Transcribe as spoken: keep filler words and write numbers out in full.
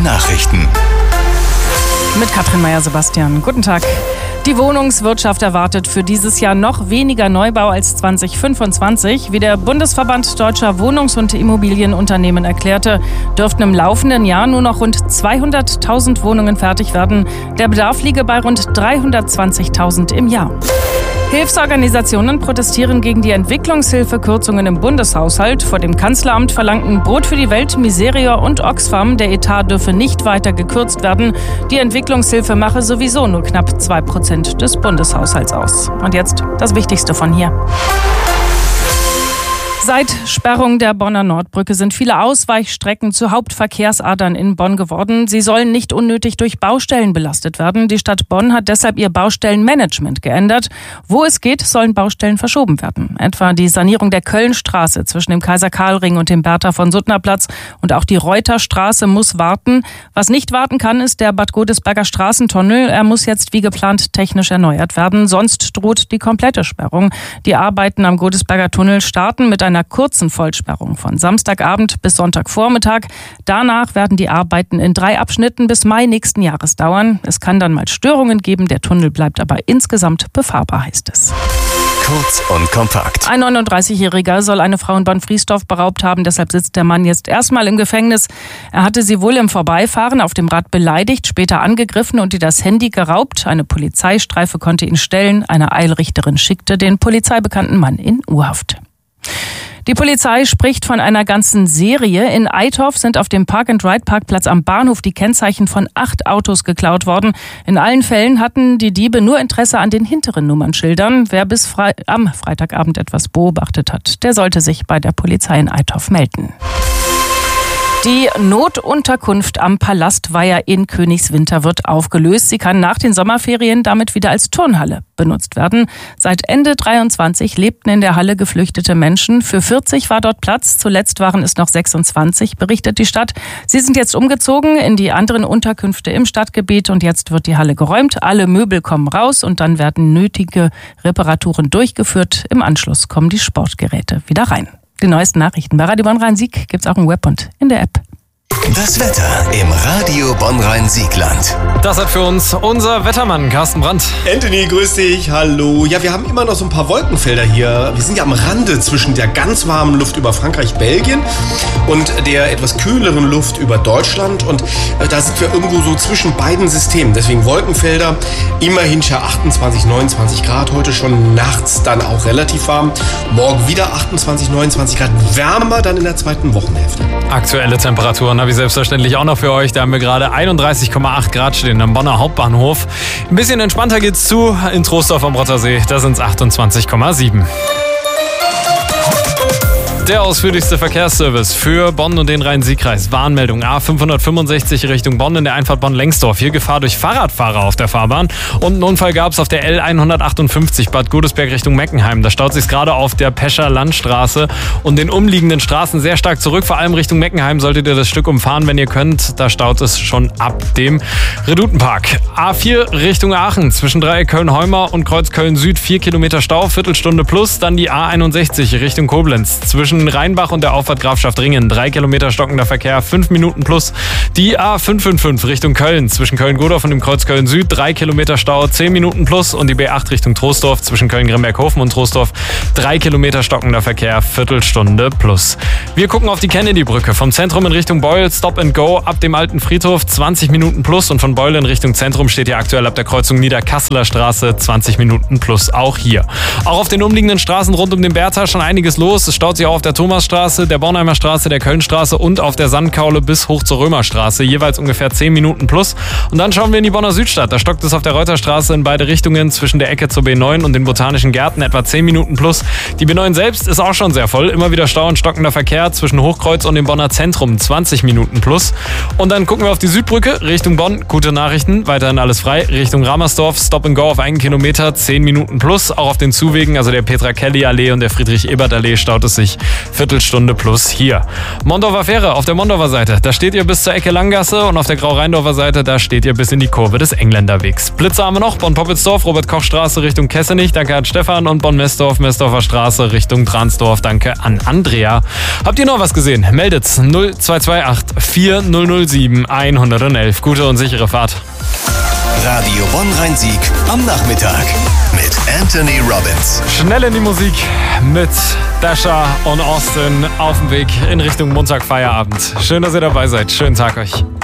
Nachrichten. Mit Katrin Meyer-Sebastian. Guten Tag. Die Wohnungswirtschaft erwartet für dieses Jahr noch weniger Neubau als zwanzig fünfundzwanzig. Wie der Bundesverband Deutscher Wohnungs- und Immobilienunternehmen erklärte, dürften im laufenden Jahr nur noch rund zweihunderttausend Wohnungen fertig werden. Der Bedarf liege bei rund dreihundertzwanzigtausend im Jahr. Hilfsorganisationen protestieren gegen die Entwicklungshilfekürzungen im Bundeshaushalt. Vor dem Kanzleramt verlangten Brot für die Welt, Miserior und Oxfam, der Etat dürfe nicht weiter gekürzt werden. Die Entwicklungshilfe mache sowieso nur knapp zwei Prozent des Bundeshaushalts aus. Und jetzt das Wichtigste von hier. Seit Sperrung der Bonner Nordbrücke sind viele Ausweichstrecken zu Hauptverkehrsadern in Bonn geworden. Sie sollen nicht unnötig durch Baustellen belastet werden. Die Stadt Bonn hat deshalb ihr Baustellenmanagement geändert. Wo es geht, sollen Baustellen verschoben werden. Etwa die Sanierung der Kölnstraße zwischen dem Kaiser-Karl-Ring und dem Bertha-von-Suttner-Platz und auch die Reuterstraße muss warten. Was nicht warten kann, ist der Bad Godesberger Straßentunnel. Er muss jetzt wie geplant technisch erneuert werden. Sonst droht die komplette Sperrung. Die Arbeiten am Godesberger Tunnel starten mit einer kurzen Vollsperrung von Samstagabend bis Sonntagvormittag. Danach werden die Arbeiten in drei Abschnitten bis Mai nächsten Jahres dauern. Es kann dann mal Störungen geben, der Tunnel bleibt aber insgesamt befahrbar, heißt es. Kurz und kompakt. Ein neununddreißigjähriger soll eine Frau in Bonn-Friesdorf beraubt haben, deshalb sitzt der Mann jetzt erstmal im Gefängnis. Er hatte sie wohl im Vorbeifahren auf dem Rad beleidigt, später angegriffen und ihr das Handy geraubt. Eine Polizeistreife konnte ihn stellen. Eine Eilrichterin schickte den polizeibekannten Mann in U-Haft. Die Polizei spricht von einer ganzen Serie. In Eitorf sind auf dem Park-and-Ride-Parkplatz am Bahnhof die Kennzeichen von acht Autos geklaut worden. In allen Fällen hatten die Diebe nur Interesse an den hinteren Nummernschildern. Wer bis Fre- am Freitagabend etwas beobachtet hat, der sollte sich bei der Polizei in Eitorf melden. Die Notunterkunft am Palastweiher in Königswinter wird aufgelöst. Sie kann nach den Sommerferien damit wieder als Turnhalle benutzt werden. Seit Ende dreiundzwanzig lebten in der Halle geflüchtete Menschen. Für vierzig war dort Platz. Zuletzt waren es noch sechsundzwanzig, berichtet die Stadt. Sie sind jetzt umgezogen in die anderen Unterkünfte im Stadtgebiet und jetzt wird die Halle geräumt. Alle Möbel kommen raus und dann werden nötige Reparaturen durchgeführt. Im Anschluss kommen die Sportgeräte wieder rein. Die neuesten Nachrichten bei Radio Bonn-Rhein-Sieg gibt's auch im Web und in der App. Das Wetter im Radio Bonn-Rhein-Siegland. Das hat für uns unser Wettermann Carsten Brandt. Anthony, grüß dich, hallo. Ja, wir haben immer noch so ein paar Wolkenfelder hier. Wir sind ja am Rande zwischen der ganz warmen Luft über Frankreich, Belgien und der etwas kühleren Luft über Deutschland. Und da sind wir irgendwo so zwischen beiden Systemen. Deswegen Wolkenfelder, immerhin schon achtundzwanzig, neunundzwanzig Grad. Heute schon nachts dann auch relativ warm. Morgen wieder achtundzwanzig, neunundzwanzig Grad. Wärmer dann in der zweiten Wochenhälfte. Aktuelle Temperaturen habe ich selbstverständlich auch noch für euch. Da haben wir gerade einunddreißig Komma acht Grad stehen am Bonner Hauptbahnhof. Ein bisschen entspannter geht's zu in Troisdorf am Rottersee. Da sind es achtundzwanzig Komma sieben. Der ausführlichste Verkehrsservice für Bonn und den Rhein-Sieg-Kreis. Warnmeldung A fünfhundertfünfundsechzig Richtung Bonn in der Einfahrt Bonn-Lengsdorf. Hier Gefahr durch Fahrradfahrer auf der Fahrbahn. Und einen Unfall gab es auf der L hundertachtundfünfzig Bad Godesberg Richtung Meckenheim. Da staut sich gerade auf der Pescher Landstraße und den umliegenden Straßen sehr stark zurück. Vor allem Richtung Meckenheim solltet ihr das Stück umfahren, wenn ihr könnt. Da staut es schon ab dem Redutenpark. A vier Richtung Aachen zwischen Dreieck Köln-Heumar und Kreuz Köln-Süd. vier Kilometer Stau, Viertelstunde plus. Dann die A einundsechzig Richtung Koblenz zwischen Rheinbach und der Auffahrt Grafschaft Ringen. drei Kilometer stockender Verkehr, fünf Minuten plus. Die A fünf fünf fünf Richtung Köln zwischen Köln-Godorf und dem Kreuz Köln-Süd. drei Kilometer Stau, zehn Minuten plus. Und die B acht Richtung Troisdorf zwischen Köln-Grimberghofen und Troisdorf. drei Kilometer stockender Verkehr, Viertelstunde plus. Wir gucken auf die Kennedy-Brücke. Vom Zentrum in Richtung Beul, Stop and Go ab dem alten Friedhof, zwanzig Minuten plus. Und von Beul in Richtung Zentrum steht hier aktuell ab der Kreuzung Niederkasseler Straße, zwanzig Minuten plus. Auch hier. Auch auf den umliegenden Straßen rund um den Bertha schon einiges los. Es staut sich auch auf der Thomasstraße, der Bornheimer Straße, der Kölnstraße und auf der Sandkaule bis hoch zur Römerstraße. Jeweils ungefähr zehn Minuten plus. Und dann schauen wir in die Bonner Südstadt. Da stockt es auf der Reuterstraße in beide Richtungen zwischen der Ecke zur B neun und den Botanischen Gärten etwa zehn Minuten plus. Die B neun selbst ist auch schon sehr voll. Immer wieder Stau und stockender Verkehr zwischen Hochkreuz und dem Bonner Zentrum. zwanzig Minuten plus. Und dann gucken wir auf die Südbrücke Richtung Bonn. Gute Nachrichten. Weiterhin alles frei. Richtung Ramersdorf. Stop and Go auf einen Kilometer. zehn Minuten plus. Auch auf den Zuwegen, also der Petra-Kelly-Allee und der Friedrich-Ebert-Allee, staut es sich Viertelstunde plus hier. Mondorfer Fähre auf der Mondorfer Seite. Da steht ihr bis zur Ecke Langgasse und auf der Grau-Rheindorfer Seite, da steht ihr bis in die Kurve des Engländerwegs. Blitzer haben wir noch. Bonn-Poppitzdorf, Robert-Koch-Straße Richtung Kessenich. Danke an Stefan. Und Bonn-Messdorf, Messdorfer Straße Richtung Dransdorf. Danke an Andrea. Habt ihr noch was gesehen? Meldet's null zwei zwei acht vier null null sieben eins eins eins. Gute und sichere Fahrt. Radio Bonn-Rhein-Sieg am Nachmittag mit Anthony Robbins. Schnell in die Musik mit Dasha und Austin auf dem Weg in Richtung Montag Feierabend. Schön, dass ihr dabei seid. Schönen Tag euch.